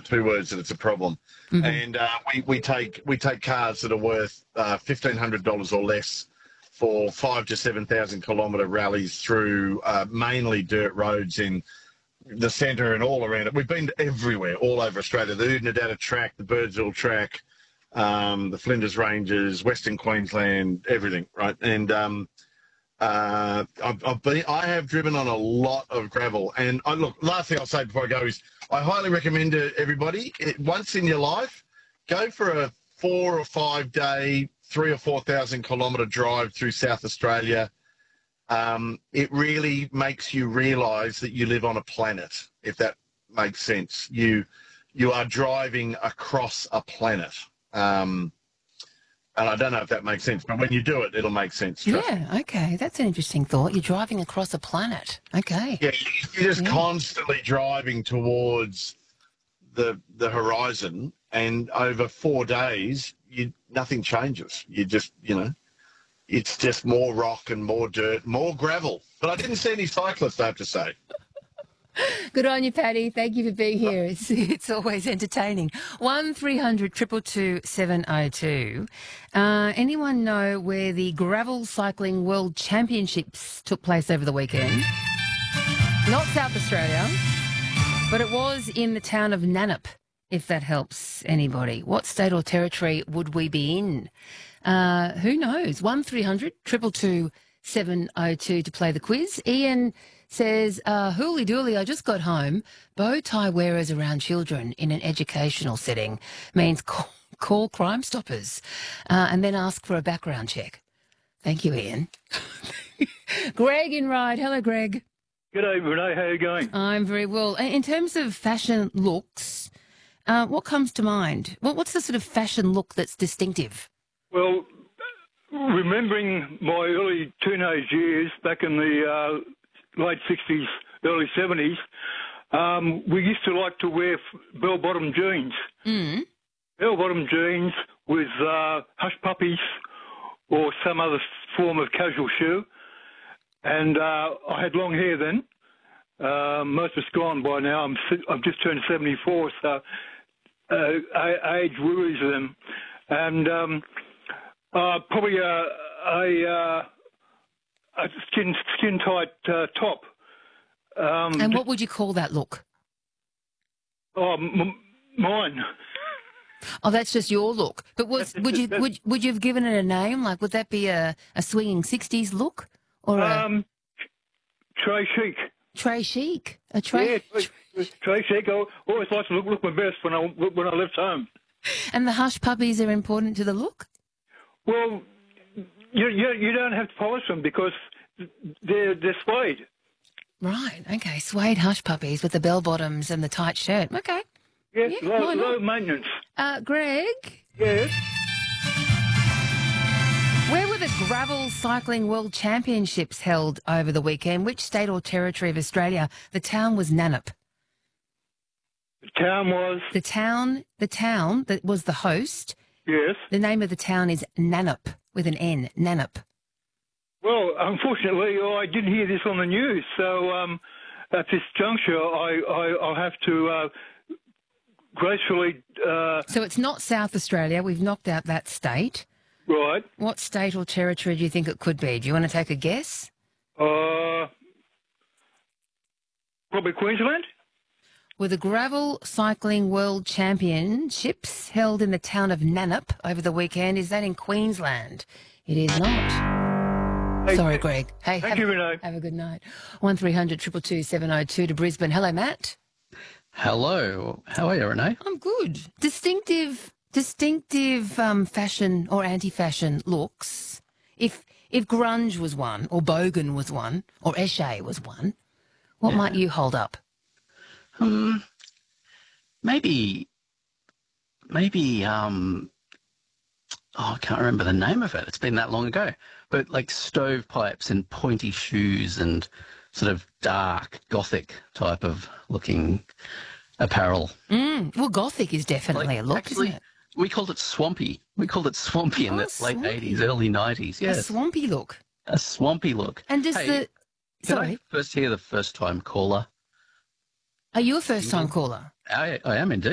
two words that it's a problem. Mm-hmm. And we take cars that are worth $1,500 or less for 5,000 to 7,000 kilometre rallies through mainly dirt roads in the centre and all around it. We've been everywhere, all over Australia. The Oodnadatta track, the Birdsville track, the Flinders Ranges, Western Queensland, everything, right? And I have driven on a lot of gravel. And look, last thing I'll say before I go is I highly recommend to everybody, once in your life, go for a 4 or 5 day, 3,000 or 4,000 kilometre drive through South Australia. It really makes you realise that you live on a planet, if that makes sense. You are driving across a planet. And I don't know if that makes sense, but when you do it, it'll make sense. Yeah, okay. That's an interesting thought. You're driving across a planet. Okay. Yeah, you're just constantly driving towards the horizon, and over 4 days, nothing changes. You just, it's just more rock and more dirt, more gravel. But I didn't see any cyclists, I have to say. Good on you, Paddy. Thank you for being here. It's always entertaining. 1300 222 702. Anyone know where the Gravel Cycling World Championships took place over the weekend? Not South Australia, but it was in the town of Nannup, if that helps anybody. What state or territory would we be in? Who knows? 1300 222 702 to play the quiz. Ian says, hooly dooly, I just got home. Bow tie wearers around children in an educational setting means call Crime Stoppers and then ask for a background check. Thank you, Ian. Greg in Ryde. Hello, Greg. G'day, Renee. How are you going? I'm very well. In terms of fashion looks, what comes to mind? What's the sort of fashion look that's distinctive? Well, remembering my early teenage years back in the late 60s, early 70s, we used to like to wear bell-bottom jeans. Mm. Bell-bottom jeans with hush puppies or some other form of casual shoe. And I had long hair then. Most of it's gone by now. I've just turned 74, so age worries them. And probably a skin-tight top. And what would you call that look? Oh, mine. Oh, that's just your look. But would you have given it a name? Like, would that be a swinging 60s look? Or Trey chic. Trey chic? A Trey? Yeah, Trey chic. I always like to look my best when I left home. And the hush puppies are important to the look? Well, you don't have to polish them because they're suede. Right, okay. Suede hush puppies with the bell-bottoms and the tight shirt. Okay. Yes, Yeah, low maintenance. Greg? Yes? Where were the Gravel Cycling World Championships held over the weekend? Which state or territory of Australia? The town was Nannup. The town was? The town that was the host. Yes. The name of the town is Nannup, with an N, Nannup. Well, unfortunately, I didn't hear this on the news, so at this juncture, I'll have to gracefully... So it's not South Australia. We've knocked out that state. Right. What state or territory do you think it could be? Do you want to take a guess? Probably Queensland. Were the Gravel Cycling World Championships held in the town of Nannup over the weekend? Is that in Queensland? It is not. Hey, sorry, Greg. Hey, thank you, Renee. Have a good night. 1300 222 702 to Brisbane. Hello, Matt. Hello. How are you, Renee? I'm good. Distinctive fashion or anti-fashion looks. If grunge was one, or bogan was one, or esche was one, what might you hold up? Maybe, I can't remember the name of it. It's been that long ago. But like stovepipes and pointy shoes and sort of dark gothic type of looking apparel. Well, gothic is definitely a look, actually, isn't it? We called it swampy. We called it swampy in the late 80s, early 90s. Yes. A swampy look. A swampy look. And does Can sorry. I first hear the first time caller? Are you a first-time caller? I am indeed.